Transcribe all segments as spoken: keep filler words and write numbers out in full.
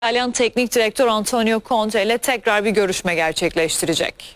İtalyan Teknik Direktör Antonio Conte ile tekrar bir görüşme gerçekleştirecek.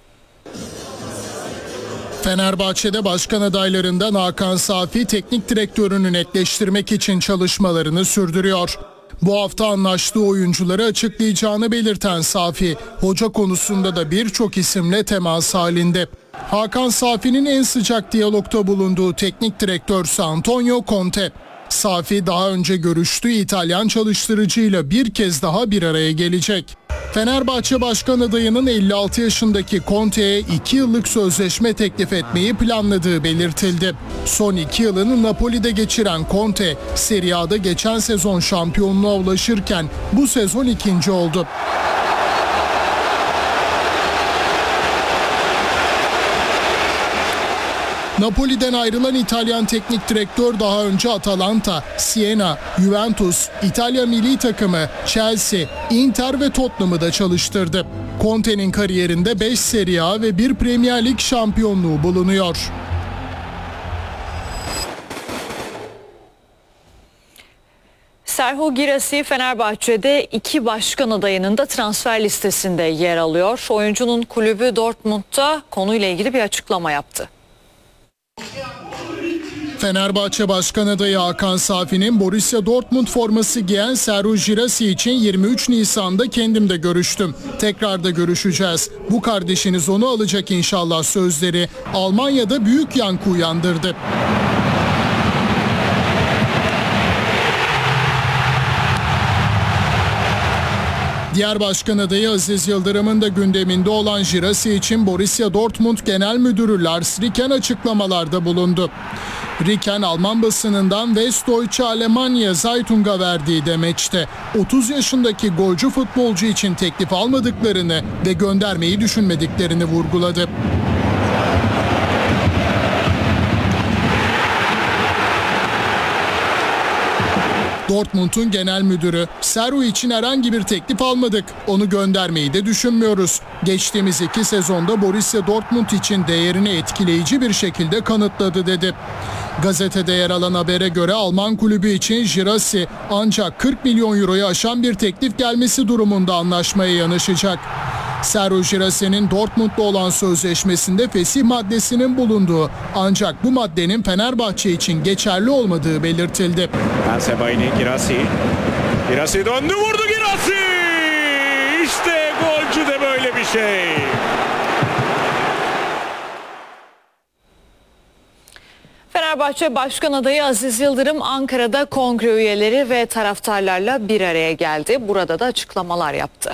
Fenerbahçe'de başkan adaylarından Hakan Safi teknik direktörünü netleştirmek için çalışmalarını sürdürüyor. Bu hafta anlaştığı oyuncuları açıklayacağını belirten Safi, hoca konusunda da birçok isimle temas halinde. Hakan Safi'nin en sıcak diyalogta bulunduğu teknik direktör Antonio Conte. Safi daha önce görüştüğü İtalyan çalıştırıcıyla bir kez daha bir araya gelecek. Fenerbahçe başkan adayının elli altı yaşındaki Conte'ye iki yıllık sözleşme teklif etmeyi planladığı belirtildi. Son iki yılını Napoli'de geçiren Conte, Serie A'da geçen sezon şampiyonluğa ulaşırken bu sezon ikinci oldu. Napoli'den ayrılan İtalyan teknik direktör daha önce Atalanta, Siena, Juventus, İtalya milli takımı, Chelsea, Inter ve Tottenham'ı da çalıştırdı. Conte'nin kariyerinde beş Serie A ve bir Premier Lig şampiyonluğu bulunuyor. Serhou Guirassy Fenerbahçe'de iki başkan adayının da transfer listesinde yer alıyor. Oyuncunun kulübü Dortmund'da konuyla ilgili bir açıklama yaptı. Fenerbahçe Başkan adayı Hakan Safi'nin Borussia Dortmund forması giyen Serhou Guirassy için yirmi üç Nisan'da kendim de görüştüm. Tekrar da görüşeceğiz. Bu kardeşiniz onu alacak inşallah sözleri Almanya'da büyük yankı uyandırdı. Diğer başkan adayı Aziz Yıldırım'ın da gündeminde olan Guirassy için Borussia Dortmund Genel Müdürü Lars Ricken açıklamalarda bulundu. Ricken Alman basınından Westdeutsche Allgemeine Zeitung'a verdiği demeçte otuz yaşındaki golcü futbolcu için teklif almadıklarını ve göndermeyi düşünmediklerini vurguladı. Dortmund'un genel müdürü, Serhou için herhangi bir teklif almadık, onu göndermeyi de düşünmüyoruz. Geçtiğimiz iki sezonda Borussia Dortmund için değerini etkileyici bir şekilde kanıtladı dedi. Gazetede yer alan habere göre Alman kulübü için Guirassy ancak kırk milyon euroyu aşan bir teklif gelmesi durumunda anlaşmaya yanaşacak. Serhou Guirassy'nin Dortmund'la olan sözleşmesinde fesih maddesinin bulunduğu ancak bu maddenin Fenerbahçe için geçerli olmadığı belirtildi. Sebaini Guirassy. Guirassy döndü vurdu Guirassy. İşte golcü de böyle bir şey. Fenerbahçe Başkan adayı Aziz Yıldırım Ankara'da kongre üyeleri ve taraftarlarla bir araya geldi. Burada da açıklamalar yaptı.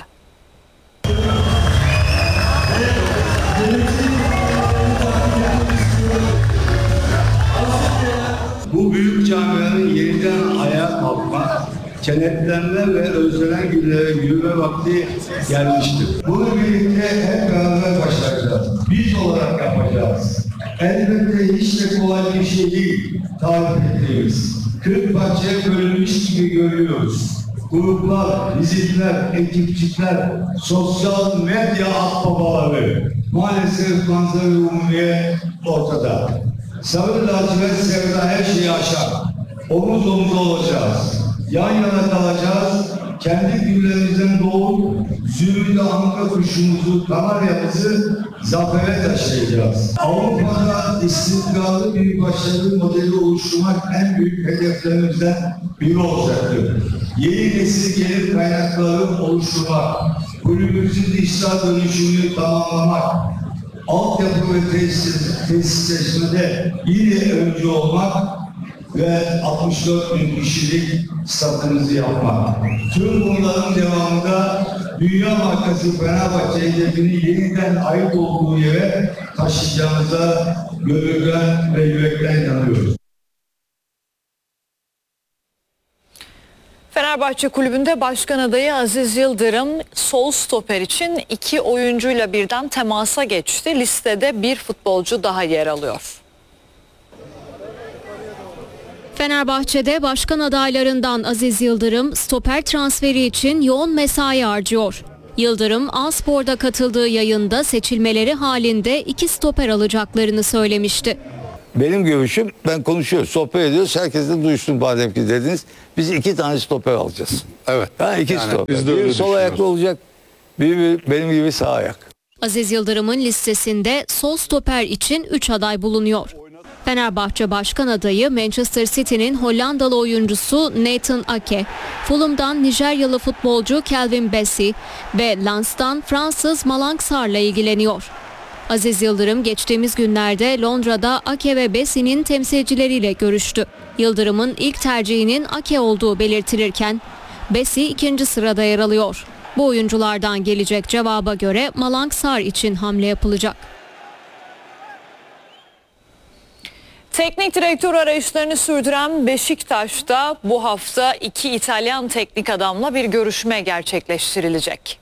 Bu büyük camianın yeniden ayağa kalkma, kenetlenme ve özlenen günlere yürüme vakti gelmiştir. Bunu birlikte hep beraber başlayacağız. Biz olarak yapacağız. Elbette hiç de kolay bir şey değil tarif ettiğimiz. kırk parçaya bölünmüş gibi görüyoruz. Gruplar, vizitler, ekipçikler, sosyal medya akbabaları. Maalesef manzara umumiye ortada. Sarı lacivert sevda her şeyi aşar. Omuz omuza olacağız. Yan yana kalacağız. Kendi güllerimizden doğup zümrüt anka kuşumuzu, kanaryamızı zafere taşıyacağız. Avrupa'da istikrarlı bir başarı modeli oluşturmak en büyük hedeflerimizden biri olacaktır. Yeni nesil gelir kaynakları oluşturmak, kulübümüzün dijital dönüşümünü tamamlamak, altyapı ve tesis, tesisleşmede yine öncü olmak ve altmış dört bin kişilik statımızı yapmak. Tüm bunların devamında dünya markası Fenerbahçe hedefini yeniden ait olduğu yere taşıyacağımıza gönülden ve yürekten inanıyoruz. Fenerbahçe Kulübü'nde başkan adayı Aziz Yıldırım sol stoper için iki oyuncuyla birden temasa geçti. Listede bir futbolcu daha yer alıyor. Fenerbahçe'de başkan adaylarından Aziz Yıldırım stoper transferi için yoğun mesai harcıyor. Yıldırım, A-Spor'da katıldığı yayında seçilmeleri halinde iki stoper alacaklarını söylemişti. Benim görüşüm, ben konuşuyoruz, sohbet ediyoruz. Herkes de duysun madem ki dediniz. Biz iki tane stoper alacağız. Evet. Ha, iki Yani stoper. biz de öyle Biri sol ayaklı düşünüyoruz. olacak. Biri benim gibi sağ ayak. Aziz Yıldırım'ın listesinde sol stoper için üç aday bulunuyor. Fenerbahçe Başkan adayı Manchester City'nin Hollandalı oyuncusu Nathan Ake, Fulham'dan Nijeryalı futbolcu Calvin Bassey ve Lens'tan Fransız Malang Sarr'la ilgileniyor. Aziz Yıldırım geçtiğimiz günlerde Londra'da Ake ve Bassey'nin temsilcileriyle görüştü. Yıldırım'ın ilk tercihinin Ake olduğu belirtilirken Bassey ikinci sırada yer alıyor. Bu oyunculardan gelecek cevaba göre Malang Sarr için hamle yapılacak. Teknik direktör arayışlarını sürdüren Beşiktaş'ta bu hafta iki İtalyan teknik adamla bir görüşme gerçekleştirilecek.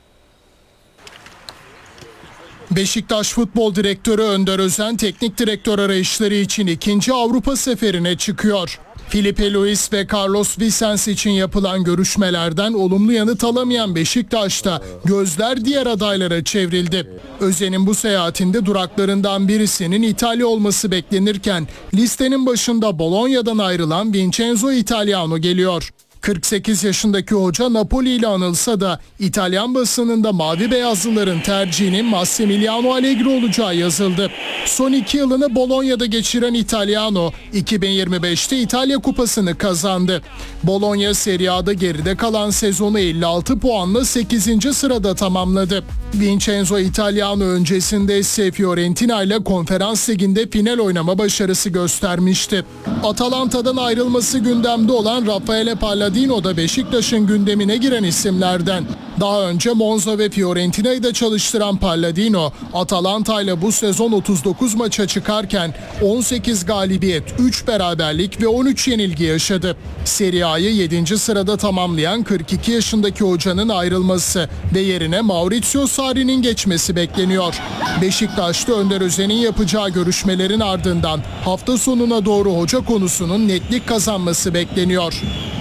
Beşiktaş Futbol Direktörü Önder Özen teknik direktör arayışları için ikinci Avrupa seferine çıkıyor. Filipe Luis ve Carlos Vicens için yapılan görüşmelerden olumlu yanıt alamayan Beşiktaş'ta gözler diğer adaylara çevrildi. Özen'in bu seyahatinde duraklarından birisinin İtalya olması beklenirken listenin başında Bologna'dan ayrılan Vincenzo Italiano geliyor. kırk sekiz yaşındaki hoca Napoli ile anılsa da İtalyan basınında mavi beyazlıların tercihinin Massimiliano Allegri olacağı yazıldı. Son iki yılını Bologna'da geçiren Italiano iki bin yirmi beşte İtalya Kupası'nı kazandı. Bologna Serie A'da geride kalan sezonu elli altı puanla sekizinci sırada tamamladı. Vincenzo Italiano öncesinde ise Fiorentina ile Konferans Ligi'nde final oynama başarısı göstermişti. Atalanta'dan ayrılması gündemde olan Raffaele Palladino da Beşiktaş'ın gündemine giren isimlerden. Daha önce Monza ve Fiorentina'yı da çalıştıran Palladino, Atalanta ile bu sezon otuz dokuz maça çıkarken on sekiz galibiyet, üç beraberlik ve on üç yenilgi yaşadı. Serie A'yı yedinci sırada tamamlayan kırk iki yaşındaki hocanın ayrılması ve yerine Maurizio Sarri'nin geçmesi bekleniyor. Beşiktaş'ta Önder Özen'in yapacağı görüşmelerin ardından hafta sonuna doğru hoca konusunun netlik kazanması bekleniyor.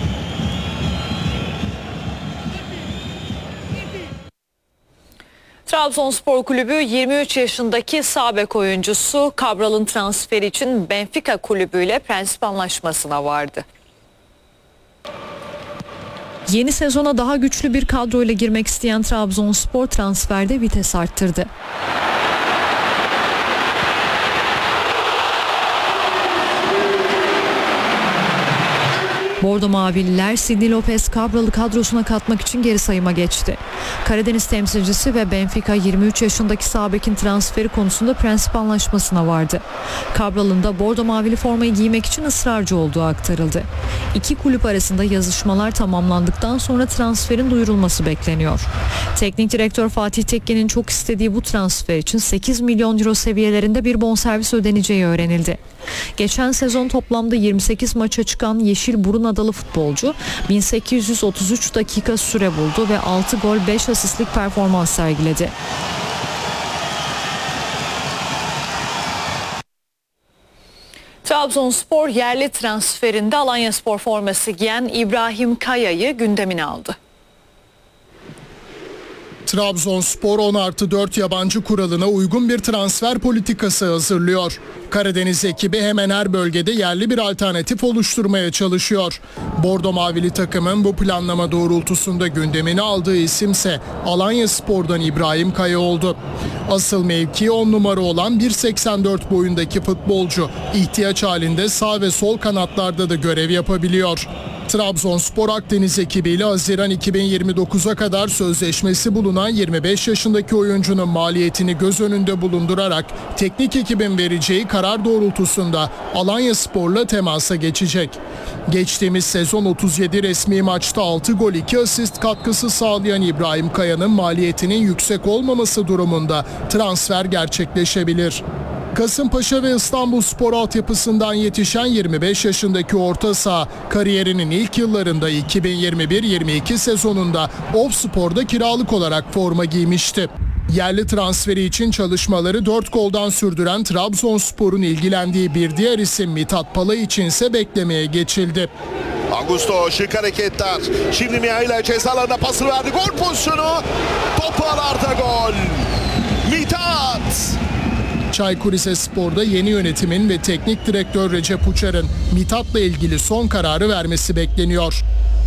Trabzonspor Kulübü yirmi üç yaşındaki sağ bek oyuncusu Cabral'ın transferi için Benfica kulübüyle prensip anlaşmasına vardı. Yeni sezona daha güçlü bir kadroyla girmek isteyen Trabzonspor transferde vites arttırdı. Bordo Mavililer Sidney Lopez Cabral'ı kadrosuna katmak için geri sayıma geçti. Karadeniz temsilcisi ve Benfica yirmi üç yaşındaki sağ bekin transferi konusunda prensip anlaşmasına vardı. Cabral'ın da Bordo Mavili formayı giymek için ısrarcı olduğu aktarıldı. İki kulüp arasında yazışmalar tamamlandıktan sonra transferin duyurulması bekleniyor. Teknik direktör Fatih Tekke'nin çok istediği bu transfer için sekiz milyon euro seviyelerinde bir bonservis ödeneceği öğrenildi. Geçen sezon toplamda yirmi sekiz maça çıkan Yeşilburun adalı futbolcu bin sekiz yüz otuz üç dakika süre buldu ve altı gol beş asistlik performans sergiledi. Trabzonspor yerli transferinde Alanyaspor forması giyen İbrahim Kaya'yı gündemine aldı. Trabzonspor on artı dört yabancı kuralına uygun bir transfer politikası hazırlıyor. Karadeniz ekibi hemen her bölgede yerli bir alternatif oluşturmaya çalışıyor. Bordo Mavili takımın bu planlama doğrultusunda gündemine aldığı isimse Alanyaspor'dan İbrahim Kaya oldu. Asıl mevki on numara olan bir seksen dört boyundaki futbolcu ihtiyaç halinde sağ ve sol kanatlarda da görev yapabiliyor. Trabzonspor Akdeniz ekibiyle Haziran iki bin yirmi dokuza kadar sözleşmesi bulunan yirmi beş yaşındaki oyuncunun maliyetini göz önünde bulundurarak teknik ekibin vereceği karar doğrultusunda Alanyaspor'la temasa geçecek. Geçtiğimiz sezon otuz yedi resmi maçta altı gol iki asist katkısı sağlayan İbrahim Kaya'nın maliyetinin yüksek olmaması durumunda transfer gerçekleşebilir. Kasımpaşa ve İstanbulspor altyapısından yetişen yirmi beş yaşındaki orta saha kariyerinin ilk yıllarında iki bin yirmi bir yirmi iki sezonunda Ofspor'da kiralık olarak forma giymişti. Yerli transferi için çalışmaları dört goldan sürdüren Trabzonspor'un ilgilendiği bir diğer isim Mithat Palay içinse beklemeye geçildi. Augusto şık hareketler. Şimdi Mihail'e ceza alanına pası verdi. Gol pozisyonu. Topu ağlarda gol. Mithat. Çaykur Rizespor'da yeni yönetimin ve teknik direktör Recep Uçar'ın Mithat'la ilgili son kararı vermesi bekleniyor.